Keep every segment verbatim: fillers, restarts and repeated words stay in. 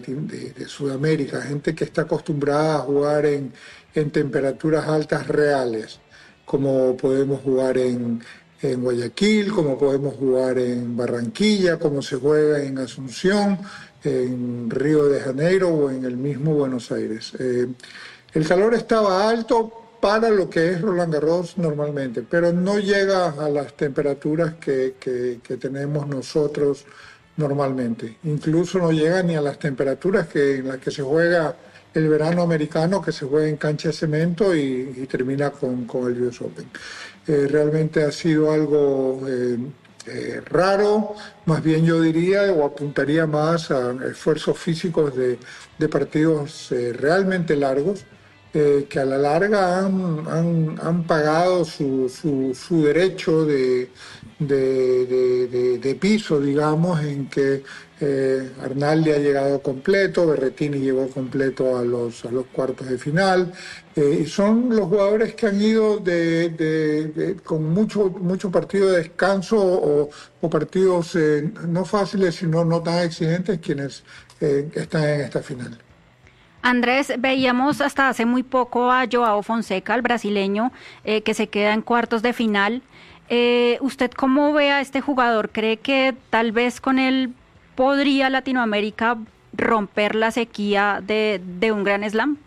Latin, de, de Sudamérica, gente que está acostumbrada a jugar en, en temperaturas altas reales, como podemos jugar en, en Guayaquil, como podemos jugar en Barranquilla, como se juega en Asunción, en Río de Janeiro o en el mismo Buenos Aires. Eh, el calor estaba alto para lo que es Roland Garros normalmente, pero no llega a las temperaturas que, que, que tenemos nosotros normalmente. Incluso no llega ni a las temperaturas que, en las que se juega el verano americano, que se juega en cancha de cemento y, y termina con, con el U S Open. Eh, realmente ha sido algo eh, eh, raro, más bien yo diría, o apuntaría más a esfuerzos físicos de, de partidos eh, realmente largos, eh, que a la larga han, han, han pagado su, su, su derecho de, de, de, de, de piso, digamos, en que eh, Arnaldi ha llegado completo, Berrettini llegó completo a los, a los cuartos de final, eh, y son los jugadores que han ido de, de, de, con mucho, mucho partido de descanso o, o partidos eh, no fáciles, sino no tan exigentes, quienes eh, están en esta final. Andrés, veíamos hasta hace muy poco a Joao Fonseca, el brasileño, eh, que se queda en cuartos de final. Eh, ¿Usted cómo ve a este jugador? ¿Cree que tal vez con él podría Latinoamérica romper la sequía de, de un Grand Slam?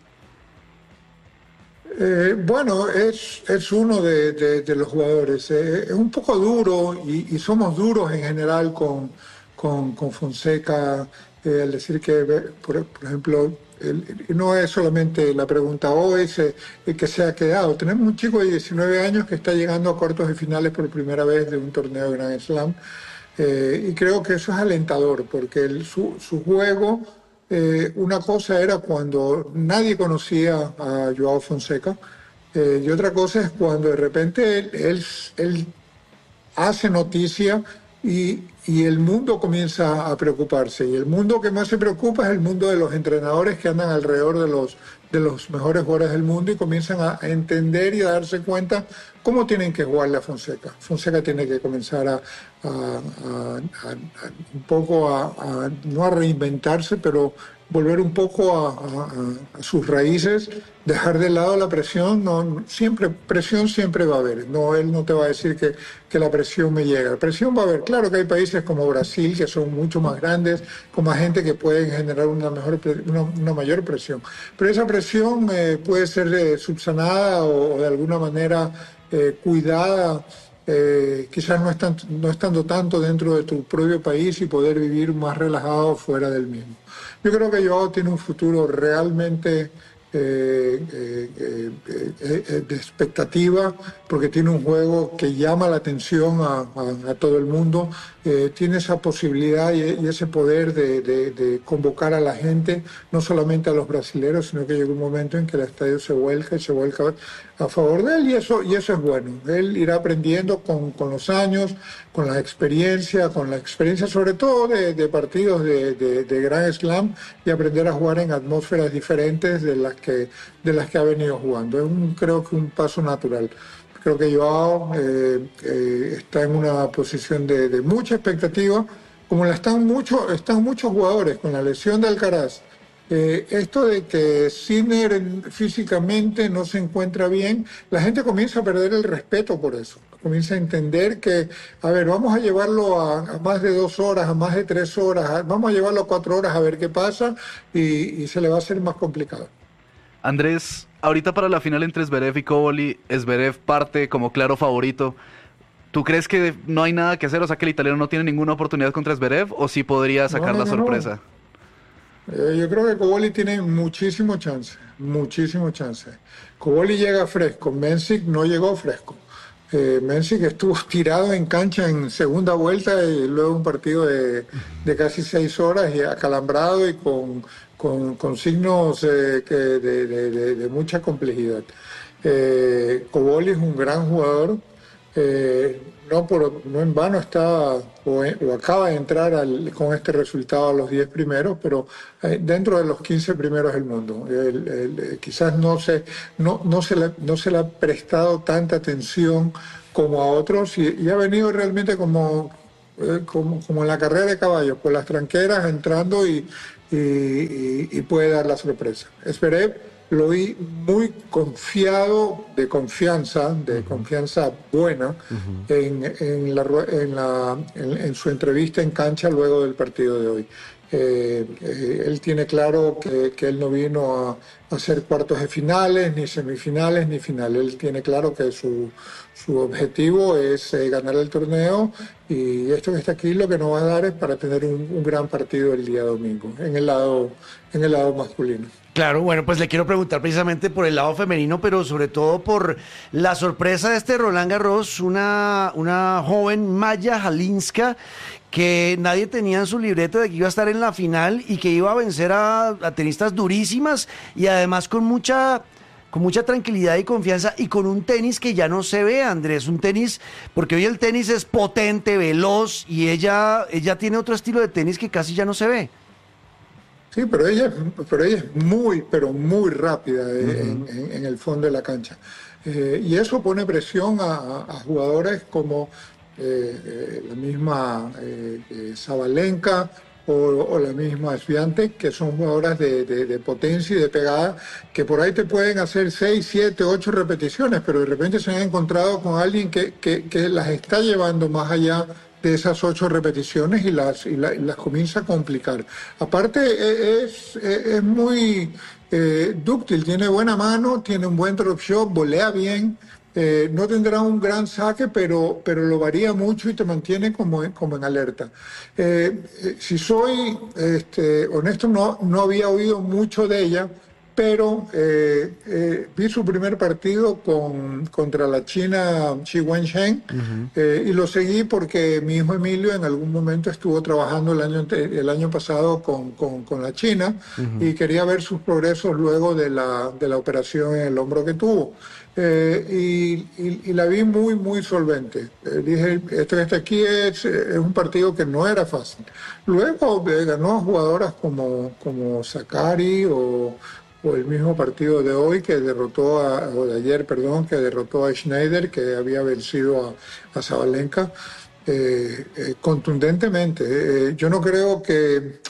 Eh, bueno, es, es uno de, de, de los jugadores. Eh, es un poco duro y, y somos duros en general con, con, con Fonseca, eh, al decir que, por, por ejemplo, el, no es solamente la pregunta hoy, es eh, que se ha quedado. Tenemos un chico de diecinueve años que está llegando a cuartos de finales por primera vez de un torneo de Grand Slam, eh, y creo que eso es alentador, porque el, su, su juego... Eh, una cosa era cuando nadie conocía a Joao Fonseca, eh, y otra cosa es cuando de repente él, él, él hace noticia y, y el mundo comienza a preocuparse. Y el mundo que más se preocupa es el mundo de los entrenadores que andan alrededor de los, de los mejores jugadores del mundo y comienzan a, a entender y a darse cuenta cómo tienen que jugarle a Fonseca. Fonseca tiene que comenzar a, a, a, a, a un poco a, a, no a reinventarse, pero volver un poco a, a, a sus raíces, dejar de lado la presión. No, siempre, presión siempre va a haber. No, él no te va a decir que, que la presión me llega. La presión va a haber. Claro que hay países como Brasil que son mucho más grandes, con más gente que pueden generar una, mejor, una, una mayor presión. Pero esa presión eh, puede ser eh, subsanada o, o de alguna manera eh, cuidada, eh, quizás no, están, no estando tanto dentro de tu propio país y poder vivir más relajado fuera del mismo. Yo creo que Joao tiene un futuro realmente eh, eh, eh, eh, de expectativa, porque tiene un juego que llama la atención a, a, a todo el mundo, eh, tiene esa posibilidad y, y ese poder de, de, de convocar a la gente, no solamente a los brasileños, sino que llega un momento en que el estadio se vuelca y se vuelca a favor de él, y eso, y eso es bueno. Él irá aprendiendo con, con los años, con la experiencia, con la experiencia sobre todo de, de partidos de, de, de Grand Slam, y aprender a jugar en atmósferas diferentes de las que, de las que ha venido jugando. Es un, creo que un paso natural. Creo que Joao eh, eh, está en una posición de, de mucha expectativa, como la están, mucho, están muchos jugadores con la lesión de Alcaraz. Eh, esto de que Sinner físicamente no se encuentra bien, la gente comienza a perder el respeto por eso. Comienza a entender que, a ver, vamos a llevarlo a, a más de dos horas, a más de tres horas, a, vamos a llevarlo a cuatro horas a ver qué pasa, y, y se le va a hacer más complicado. Andrés, ahorita para la final entre Zverev y Cobolli, Zverev parte como claro favorito. ¿Tú crees que no hay nada que hacer? O sea, que el italiano no tiene ninguna oportunidad contra Zverev, ¿o sí podría sacar no, no, la sorpresa? No. Eh, yo creo que Cobolli tiene muchísimo chance, muchísimo chance. Cobolli llega fresco, Mensik no llegó fresco. Eh, Mensik estuvo tirado en cancha en segunda vuelta y luego un partido de, de casi seis horas y acalambrado y con, con, con signos eh, que de, de, de, de mucha complejidad. Eh, Cobolli es un gran jugador. Eh, no, por, no en vano está o, o acaba de entrar al, con este resultado a los diez primeros, pero eh, dentro de los quince primeros del mundo. El, el, quizás no se, no, no, se le, no se le ha prestado tanta atención como a otros, y, y ha venido realmente como, eh, como, como en la carrera de caballos, por las tranqueras entrando y, y, y, y puede dar la sorpresa. Zverev lo vi muy confiado, de confianza, de uh-huh. confianza buena, uh-huh. en, en, la, en, la, en, en su entrevista en cancha luego del partido de hoy. Eh, eh, él tiene claro que, que él no vino a, a hacer cuartos de finales, ni semifinales, ni final. Él tiene claro que su, su objetivo es eh, ganar el torneo, y esto que está aquí lo que nos va a dar es para tener un, un gran partido el día domingo, en el lado, en el lado masculino. Claro, bueno, pues le quiero preguntar precisamente por el lado femenino, pero sobre todo por la sorpresa de este Roland Garros, una, una joven Maya Halinska, que nadie tenía en su libreto de que iba a estar en la final y que iba a vencer a, a tenistas durísimas, y además con mucha, con mucha tranquilidad y confianza, y con un tenis que ya no se ve, Andrés, un tenis, porque hoy el tenis es potente, veloz, y ella, ella tiene otro estilo de tenis que casi ya no se ve. Sí, pero ella, pero ella es muy, pero muy rápida uh-huh. en, en, en el fondo de la cancha. Eh, y eso pone presión a, a jugadores como eh, eh, la misma eh, eh, Sabalenka o, o la misma Swiatek, que son jugadoras de, de, de potencia y de pegada, que por ahí te pueden hacer seis, siete, ocho repeticiones, pero de repente se han encontrado con alguien que, que, que las está llevando más allá de esas ocho repeticiones y las, y, la, y las comienza a complicar. Aparte es, es, es muy eh, dúctil, tiene buena mano, tiene un buen drop shot, volea bien, eh, no tendrá un gran saque, pero, pero lo varía mucho y te mantiene como, como en alerta. Eh, eh, si soy este, honesto, no, no había oído mucho de ella, pero eh, eh, vi su primer partido con, contra la china Xi Wenchen uh-huh. eh, y lo seguí porque mi hijo Emilio en algún momento estuvo trabajando el año, el año pasado con, con, con la China uh-huh. y quería ver sus progresos luego de la, de la operación en el hombro que tuvo. Eh, y, y, y la vi muy, muy solvente. Eh, dije, esto que está aquí es, es un partido que no era fácil. Luego eh, ganó a jugadoras como, como Sakkari o o el mismo partido de hoy que derrotó a, o de ayer, perdón, que derrotó a Schneider, que había vencido a, a Sabalenka eh, eh, contundentemente. Eh, yo no creo que,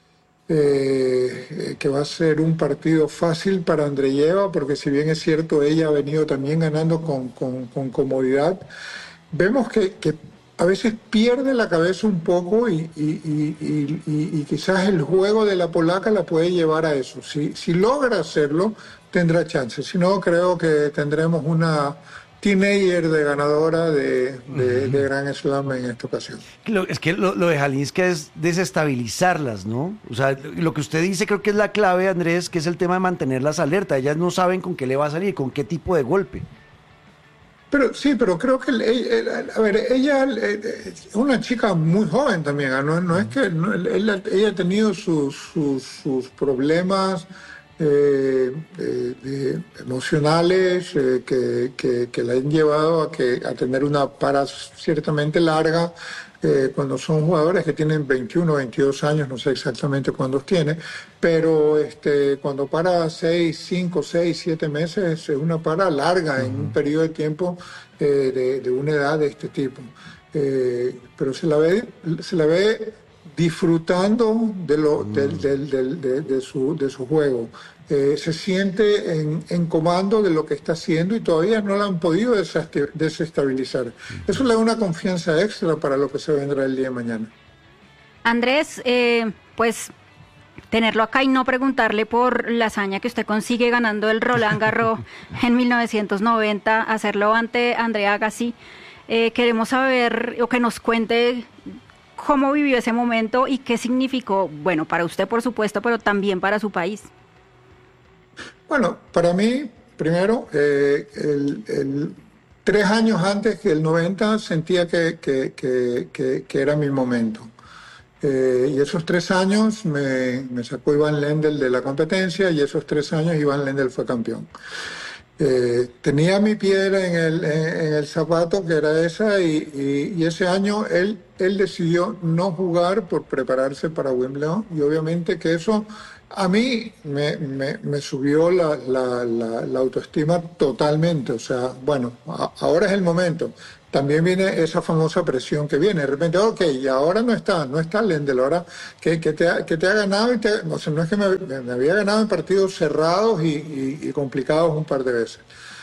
eh, que va a ser un partido fácil para Andreyeva, porque si bien es cierto, ella ha venido también ganando con, con, con comodidad, vemos que, que a veces pierde la cabeza un poco y, y, y, y, y quizás el juego de la polaca la puede llevar a eso. Si, si logra hacerlo, tendrá chance. Si no, creo que tendremos una teenager de ganadora de, de, uh-huh. de Grand Slam en esta ocasión. Lo, es que lo, lo de Halinska es desestabilizarlas, ¿no? O sea, lo que usted dice creo que es la clave, Andrés, que es el tema de mantenerlas alerta. Ellas no saben con qué le va a salir, con qué tipo de golpe. Pero sí, pero creo que ella, a ver, ella es una chica muy joven también, no, no es que no, ella, ella ha tenido sus, sus, sus problemas eh, eh, de, emocionales eh, que, que, que la han llevado a, que, a tener una para ciertamente larga. Eh, cuando son jugadores que tienen veintiuno, veintidós años, no sé exactamente cuántos tiene, pero este, cuando para seis, cinco, seis, siete meses es una para larga en un periodo de tiempo eh, de, de una edad de este tipo. Eh, pero se la ve, se la ve disfrutando de, lo, del, del, del, de, de, su, de su juego. Eh, se siente en, en comando de lo que está haciendo y todavía no la han podido desestabilizar. Eso le da una confianza extra para lo que se vendrá el día de mañana. Andrés, eh, pues tenerlo acá y no preguntarle por la hazaña que usted consigue ganando el Roland Garros en mil novecientos noventa, hacerlo ante Andre Agassi. Eh, queremos saber o que nos cuente cómo vivió ese momento y qué significó, bueno, para usted por supuesto, pero también para su país. Bueno, para mí, primero, eh, el, el, tres años antes que el noventa sentía que, que, que, que, que era mi momento. Eh, y esos tres años me, me sacó Ivan Lendl de la competencia y esos tres años Ivan Lendl fue campeón. Eh, tenía mi piedra en el, en, en el zapato, que era esa, y, y, y ese año él, él decidió no jugar por prepararse para Wimbledon, y obviamente que eso a mí me, me, me subió la, la, la, la autoestima totalmente. O sea, bueno, a, ahora es el momento. también viene esa famosa presión que viene. De repente, ok, y ahora no está, no está Lendl, ahora que, que, te, ha, que te ha ganado, y te, o sea, no es que me, me había ganado en partidos cerrados y, y, y complicados un par de veces.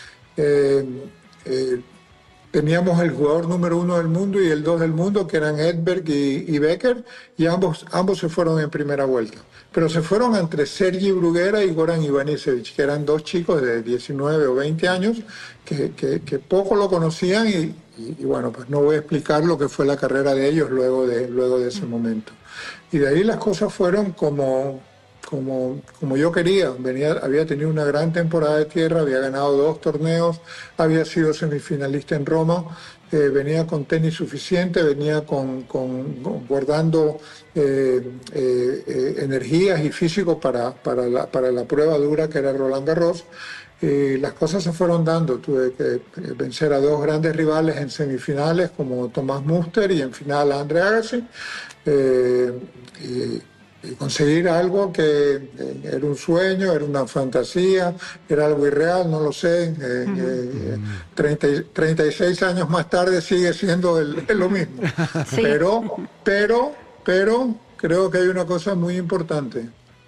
Eh, eh, teníamos el jugador número uno del mundo y el dos del mundo, que eran Edberg y, y Becker, y ambos, ambos se fueron en primera vuelta. Pero se fueron entre Sergi Bruguera y Goran Ivanisevic, que eran dos chicos de diecinueve o veinte años que, que, que poco lo conocían y, y, y bueno, pues no voy a explicar lo que fue la carrera de ellos luego de, luego de ese momento. Y de ahí las cosas fueron como, como, como yo quería. Venía, había tenido una gran temporada de tierra, había ganado dos torneos, había sido semifinalista en Roma. Eh, venía con tenis suficiente, venía con, con, con guardando eh, eh, eh, energías y físico para, para, la, para la prueba dura que era Roland Garros. Y las cosas se fueron dando. Tuve que vencer a dos grandes rivales en semifinales como Tomás Muster y en final a Andre Agassi. Eh, y, y conseguir algo que era un sueño, era una fantasía, era algo irreal, no lo sé. Eh, eh, treinta, treinta y seis años más tarde sigue siendo el, el lo mismo. Sí. Pero, pero, pero creo que hay una cosa muy importante.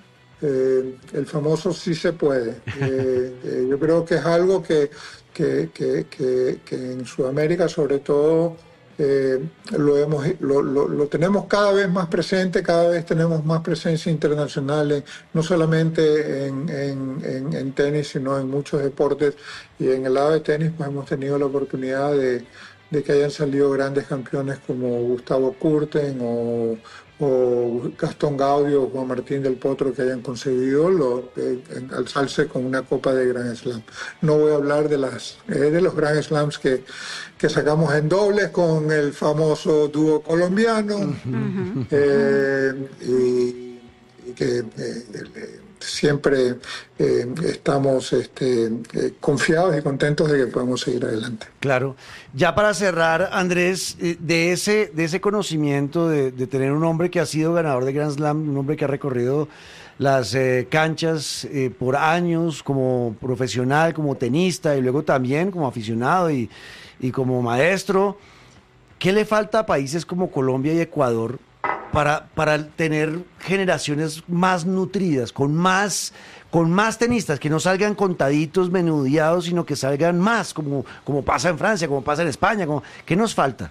Eh, el famoso sí se puede. Eh, eh, yo creo que es algo que, que, que, que, que en Sudamérica sobre todo Eh, lo, hemos, lo, lo, lo tenemos cada vez más presente, cada vez tenemos más presencia internacional, en, no solamente en, en, en, en tenis, sino en muchos deportes. Y en el lado de tenis pues hemos tenido la oportunidad de, de que hayan salido grandes campeones como Gustavo Kuerten o, o Gastón Gaudio o Juan Martín del Potro, que hayan conseguido lo, eh, alzarse con una copa de Grand Slam. No voy a hablar de, las, eh, de los Grand Slams que, que sacamos en dobles con el famoso dúo colombiano, uh-huh. eh, y, y que eh, siempre eh, estamos este, eh, confiados y contentos de que podemos seguir adelante. Claro. Ya para cerrar, Andrés, de ese, de ese conocimiento de, de tener un hombre que ha sido ganador de Grand Slam, un hombre que ha recorrido las eh, canchas eh, por años como profesional, como tenista y luego también como aficionado y, y como maestro, ¿qué le falta a países como Colombia y Ecuador para, para tener generaciones más nutridas, con más, con más tenistas, que no salgan contaditos, menudeados, sino que salgan más, como, como pasa en Francia, como pasa en España? Como, ¿qué nos falta?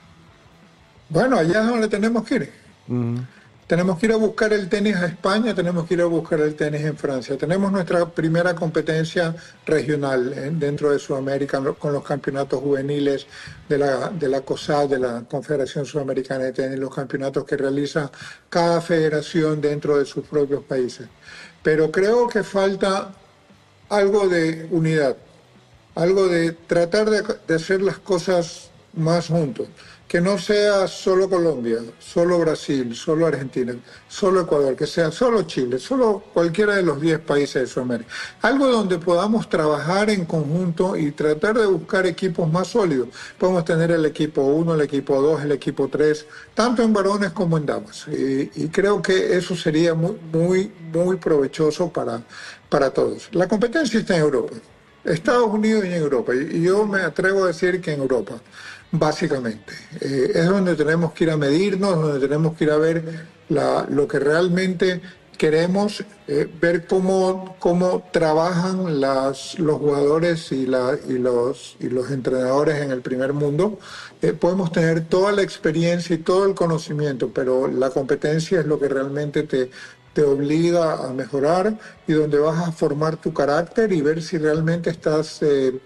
Bueno, allá es donde tenemos que ir. Uh-huh. Tenemos que ir a buscar el tenis a España, tenemos que ir a buscar el tenis en Francia. Tenemos nuestra primera competencia regional eh, dentro de Sudamérica con los campeonatos juveniles de la, de la COSAT, de la Confederación Sudamericana de Tenis, los campeonatos que realiza cada federación dentro de sus propios países. Pero creo que falta algo de unidad, algo de tratar de, de hacer las cosas más juntos. Que no sea solo Colombia, solo Brasil, solo Argentina, solo Ecuador, que sea solo Chile, solo cualquiera de los diez países de Sudamérica. Algo donde podamos trabajar en conjunto y tratar de buscar equipos más sólidos. Podemos tener el equipo uno, el equipo dos, el equipo tres, tanto en varones como en damas. Y, y creo que eso sería muy, muy, muy provechoso para, para todos. La competencia está en Europa, Estados Unidos y en Europa. Y, y yo me atrevo a decir que en Europa. Básicamente, eh, es donde tenemos que ir a medirnos, donde tenemos que ir a ver la, lo que realmente queremos, eh, ver cómo, cómo trabajan las, los jugadores y, la, y, los, y los entrenadores en el primer mundo. Eh, podemos tener toda la experiencia y todo el conocimiento, pero la competencia es lo que realmente te, te obliga a mejorar y donde vas a formar tu carácter y ver si realmente estás eh,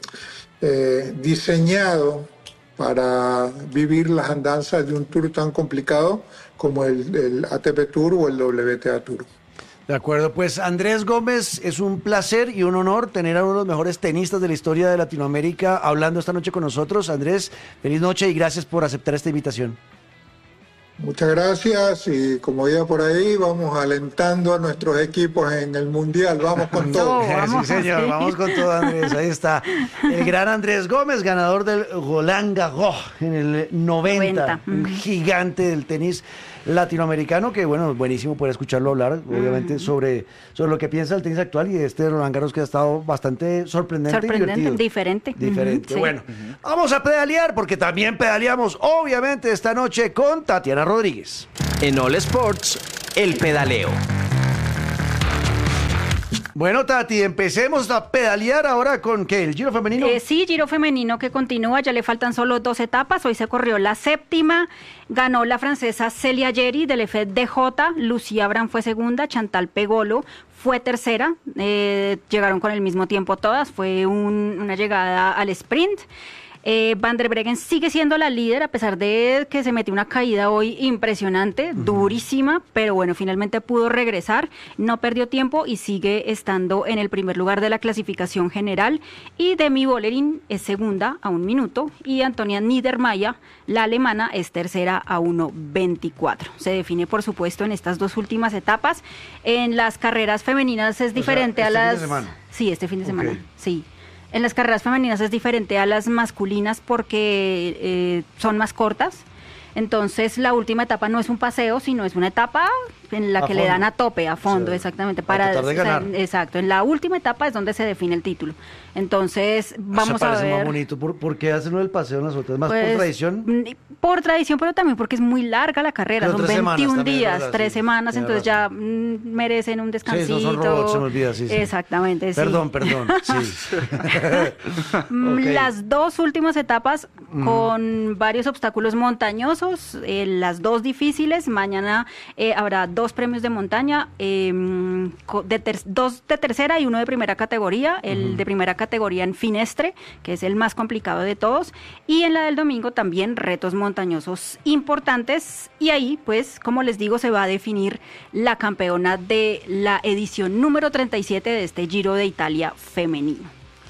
eh, diseñado para vivir las andanzas de un tour tan complicado como el, el A T P Tour o el W T A Tour. De acuerdo, pues Andrés Gómez, es un placer y un honor tener a uno de los mejores tenistas de la historia de Latinoamérica hablando esta noche con nosotros. Andrés, feliz noche y gracias por aceptar esta invitación. Muchas gracias y como iba por ahí, vamos alentando a nuestros equipos en el Mundial. Vamos con todo. No, vamos, sí, señor, sí. Vamos con todo, Andrés. Ahí está. El gran Andrés Gómez, ganador del Roland Garros en el noventa, noventa. Un gigante del tenis latinoamericano, que bueno, buenísimo poder escucharlo hablar, obviamente, uh-huh. sobre, sobre lo que piensa el tenis actual y de este Roland Garros que ha estado bastante sorprendente, sorprendente y divertido. Diferente. Diferente. Uh-huh, bueno, sí. Vamos a pedalear porque también pedaleamos, obviamente, esta noche con Tatiana Rodríguez. En All Sports, el pedaleo. Bueno, Tati, empecemos a pedalear ahora con ¿qué? ¿El Giro femenino? Eh, sí, Giro femenino que continúa, ya le faltan solo dos etapas, hoy se corrió la séptima, ganó la francesa Celia Yeri del F D J, Lucía Abraham fue segunda, Chantal Pegolo fue tercera, eh, llegaron con el mismo tiempo todas, fue un, una llegada al sprint. Eh, Van der Breggen sigue siendo la líder a pesar de que se metió una caída hoy impresionante, uh-huh. durísima, pero bueno, finalmente pudo regresar, no perdió tiempo y sigue estando en el primer lugar de la clasificación general. Y Demi Vollering es segunda a un minuto y Antonia Niedermayer, la alemana, es tercera a uno veinticuatro. Se define, por supuesto, en estas dos últimas etapas. En las carreras femeninas es diferente o sea, ¿este a las... fin de semana? Sí, este fin de Okay. semana, sí. En las carreras femeninas es diferente a las masculinas porque eh, son más cortas. Entonces la última etapa no es un paseo, sino es una etapa en la a que fondo. le dan a tope, a fondo, O sea, exactamente. a Para tratar de ganar. o sea, exacto, en la última etapa es donde se define el título. Entonces vamos Eso a parece ver. más bonito. ¿Por, por qué hacen el paseo en las otras? ¿Más Pues, por tradición? Por tradición, pero también porque es muy larga la carrera, Pero son tres semanas veintiún también, días, ¿verdad? tres Sí, semanas, tiene entonces razón. ya mm, merecen un Sí, descansito. no son robots, se me olvida, sí, sí. Exactamente, sí. Perdón, perdón, sí. Mm, Okay. Las dos últimas etapas con varios obstáculos montañosos, eh, las dos difíciles. Mañana eh, habrá dos premios de montaña, eh, co- de ter- dos de tercera y uno de primera categoría. El de primera categoría en Finestre, que es el más complicado de todos. Y en la del domingo también retos montañosos importantes. Y ahí, pues, como les digo, se va a definir la campeona de la edición número treinta y siete de este Giro de Italia femenino.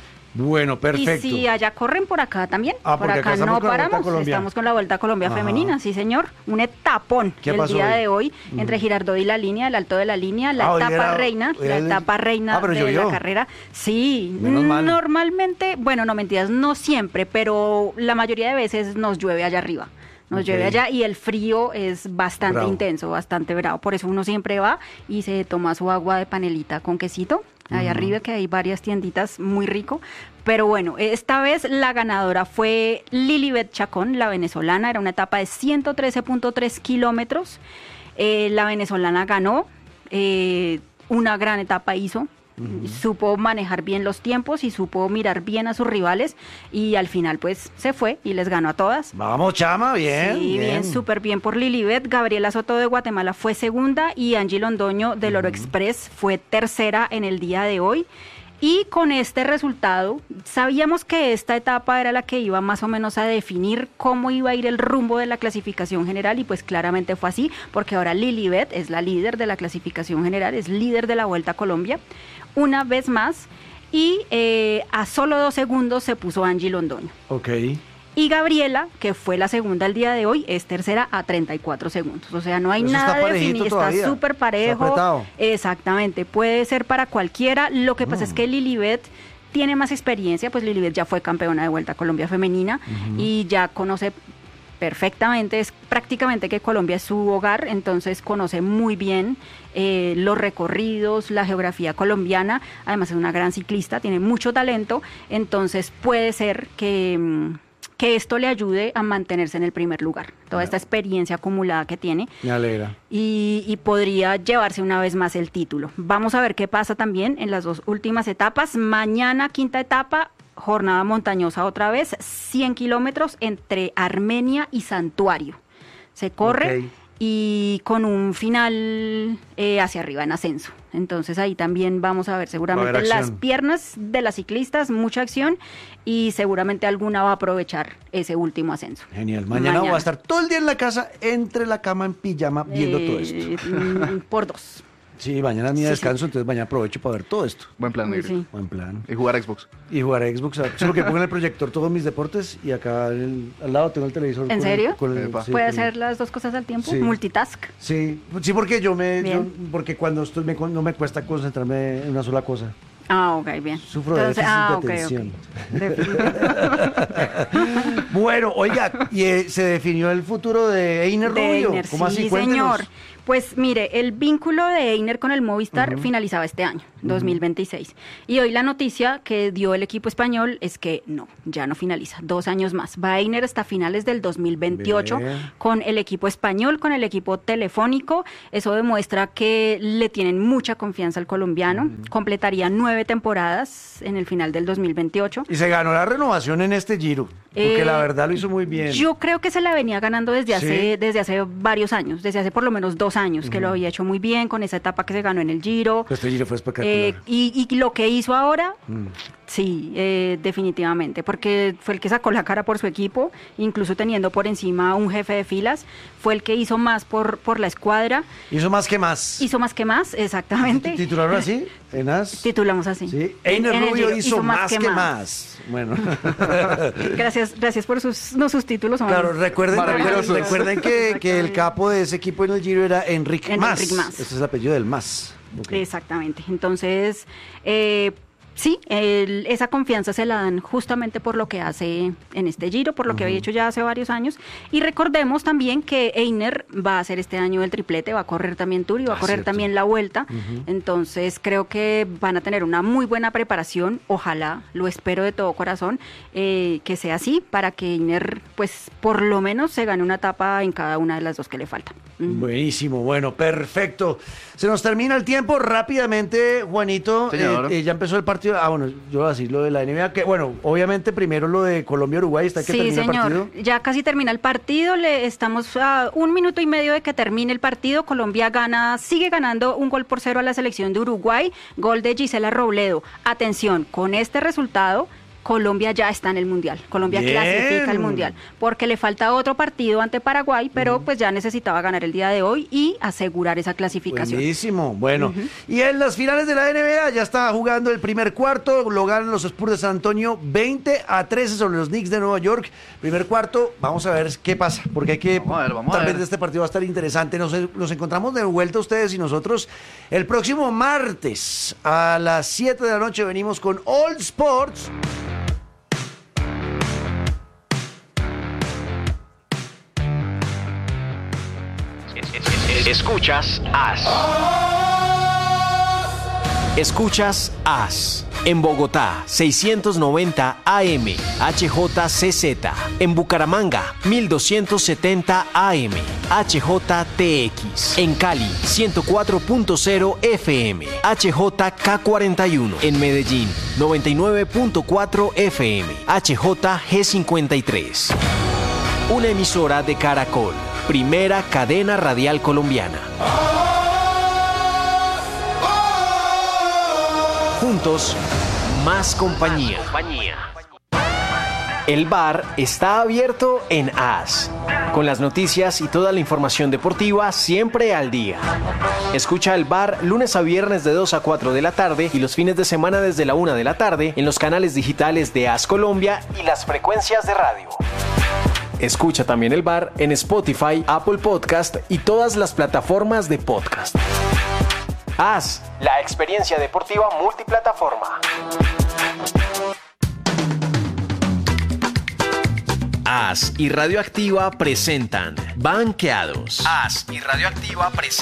Bueno, perfecto. Y si allá corren por acá también, Ah, por porque acá acá estamos no con la Vuelta a paramos, Colombia. estamos con la Vuelta a Colombia Ajá. femenina, sí señor, un etapón ¿Qué el pasó día hoy? de hoy, entre Girardot y la línea, el alto de la línea, la Ah, hoy etapa era- reina, hoy la era el- etapa reina Ah, pero de llovió. la carrera, sí, Menos mal. normalmente, bueno, no mentiras, no siempre, pero la mayoría de veces nos llueve allá arriba. Nos Ok. llueve allá y el frío es bastante Bravo. intenso, bastante bravo. Por eso uno siempre va y se toma su agua de panelita con quesito. Ahí arriba que hay varias tienditas, muy rico. Pero bueno, esta vez la ganadora fue Lilibet Chacón, la venezolana. Era una etapa de ciento trece punto tres kilómetros. Eh, la venezolana ganó. Eh, una gran etapa hizo. Supo manejar bien los tiempos y supo mirar bien a sus rivales y al final pues se fue y les ganó a todas. Vamos, chama, bien. Sí, bien, súper bien por Lilibet. Gabriela Soto de Guatemala fue segunda y Angie Londoño del Oro Express fue tercera en el día de hoy. Y con este resultado, sabíamos que esta etapa era la que iba más o menos a definir cómo iba a ir el rumbo de la clasificación general y pues claramente fue así, porque ahora Lilibet es la líder de la clasificación general, es líder de la Vuelta a Colombia, una vez más, y eh, a solo dos segundos se puso Angie Londoño. Ok. Y Gabriela, que fue la segunda el día de hoy, es tercera a treinta y cuatro segundos. O sea, no hay Eso nada está definido, parejito está todavía. súper Está parejo. apretado. Exactamente, puede ser para cualquiera. Lo que pasa es que Lilibet tiene más experiencia, pues Lilibet ya fue campeona de Vuelta a Colombia femenina y ya conoce perfectamente, es prácticamente que Colombia es su hogar, entonces conoce muy bien eh, los recorridos, la geografía colombiana, además es una gran ciclista, tiene mucho talento, entonces puede ser que, mm, que esto le ayude a mantenerse en el primer lugar, toda esta experiencia acumulada que tiene. Me alegra. Y, y podría llevarse una vez más el título. Vamos a ver qué pasa también en las dos últimas etapas. Mañana, quinta etapa, jornada montañosa otra vez, cien kilómetros entre Armenia y Santuario. Se corre Ok. y con un final eh, hacia arriba en ascenso. Entonces ahí también vamos a ver seguramente Va a haber las acción. piernas de las ciclistas, mucha acción y seguramente alguna va a aprovechar ese último ascenso. Genial. Mañana, voy a estar todo el día en la casa, entre la cama en pijama, viendo todo esto. Eh, mm, por dos. Sí, mañana es mi Sí, descanso, entonces mañana aprovecho para ver todo esto. Buen plan, Negri. Sí. Buen plan. Y jugar Xbox. Y jugar a Xbox. Solo que pongo en el proyector todos mis deportes y acá en el- al lado tengo el televisor. ¿En con el- serio? con el- Epa. sí, ¿Puede con- hacer las dos cosas al tiempo? Sí. Multitask. Sí, sí, porque yo me, yo- Bien. porque cuando estoy me, no me cuesta concentrarme en una sola cosa. Ah, ok, bien. Sufro de Entonces, déficit ah, de ok, atención. ok. Bueno, oiga, y eh, se definió el futuro de Einer De Rubio. Einer, ¿Cómo sí, así? Cuéntenos. señor. Pues mire, el vínculo de Einer con el Movistar uh-huh. finalizaba este año, dos mil veintiséis. Uh-huh. Y hoy la noticia que dio el equipo español es que no, ya no finaliza, dos años más. Va Einer hasta finales del dos mil veintiocho Bien. Con el equipo español, con el equipo telefónico. Eso demuestra que le tienen mucha confianza al colombiano. Uh-huh. Completaría nueve temporadas en el final del dos mil veintiocho. Y se ganó la renovación en este Giro, porque eh, la verdad lo hizo muy bien. Yo creo que se la venía ganando desde hace, ¿Sí? desde hace varios años, desde hace por lo menos dos años, uh-huh. que lo había hecho muy bien con esa etapa que se ganó en el Giro. Este Giro fue espectacular. Eh, y, y lo que hizo ahora, mm. sí, eh, definitivamente, porque fue el que sacó la cara por su equipo, incluso teniendo por encima un jefe de filas, fue el que hizo más por, por la escuadra. Hizo más que más. Hizo más que más, exactamente. ¿Titularon así? ¿Enas? Titulamos así. Sí. Einer Rubio hizo, hizo más, más que, que más. más. Bueno. Gracias, gracias por sus, no, sus títulos. Claro, recuerden, recuerden que, que el capo de ese equipo en el Giro era Enric Mas. Enric Mas. Ese es el apellido del Mas. Okay. Exactamente. Entonces, eh, sí, el, esa confianza se la dan justamente por lo que hace en este Giro, por lo uh-huh. que había hecho ya hace varios años. Y recordemos también que Einer va a hacer este año el triplete, va a correr también Tour y va ah, a correr cierto. también la Vuelta. Uh-huh. Entonces creo que van a tener una muy buena preparación. Ojalá, lo espero de todo corazón, eh, que sea así, para que Einer, pues por lo menos se gane una etapa en cada una de las dos que le faltan. Uh-huh. Buenísimo, bueno, perfecto. Se nos termina el tiempo rápidamente, Juanito. Eh, eh, ya empezó el partido. Ah, bueno, yo voy a decir lo de la N B A, que bueno, obviamente primero lo de Colombia-Uruguay, está que sí, termina señor. el partido. Ya casi termina el partido, le estamos a un minuto y medio de que termine el partido. Colombia gana, sigue ganando un gol por cero a la selección de Uruguay, gol de Gisela Robledo. Atención, con este resultado Colombia ya está en el Mundial, Colombia Bien. clasifica al Mundial, porque le falta otro partido ante Paraguay, pero uh-huh. pues ya necesitaba ganar el día de hoy y asegurar esa clasificación. Buenísimo, bueno, uh-huh. y en las finales de la N B A ya está jugando el primer cuarto, lo ganan los Spurs de San Antonio veinte a trece sobre los Knicks de Nueva York, primer cuarto, vamos a ver qué pasa, porque hay que, vamos a ver, vamos tal a ver. vez este partido va a estar interesante, nos, nos encontramos de vuelta ustedes y nosotros el próximo martes a las siete de la noche venimos con All Sports. Escuchas As. Escuchas As. En Bogotá, seiscientos noventa A M, H J C Z. En Bucaramanga, mil doscientos setenta A M, H J T X. En Cali, ciento cuatro punto cero F M, H J K cuarenta y uno. En Medellín, noventa y nueve punto cuatro F M, H J G cincuenta y tres. Una emisora de Caracol, primera cadena radial colombiana. Juntos, más compañía. El bar está abierto en As, con las noticias y toda la información deportiva siempre al día. Escucha el bar lunes a viernes de dos a cuatro de la tarde y los fines de semana desde la una de la tarde en los canales digitales de As Colombia y las frecuencias de radio. Escucha también el bar en Spotify, Apple Podcast y todas las plataformas de podcast. As, la experiencia deportiva multiplataforma. As y Radioactiva presentan Banqueados. As y Radioactiva presentan